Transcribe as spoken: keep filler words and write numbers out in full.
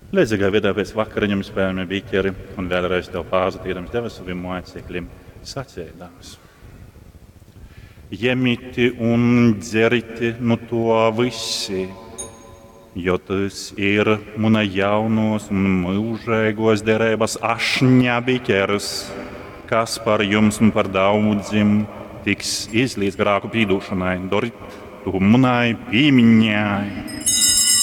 Līdzīgā veidā pēc vakariņām spēlējām biķeri un vēlreiz tev pārzatīdams deva saviem mocekļiem sacēdams. Jemiti un dzeriti no to visi, jo tas ir mana jaunos un mūžīgos derības ašņa biķeris, kas par jums un par daudziem tiks izlīdz grāku pīdūšanai, dorit to manai pīmiņai.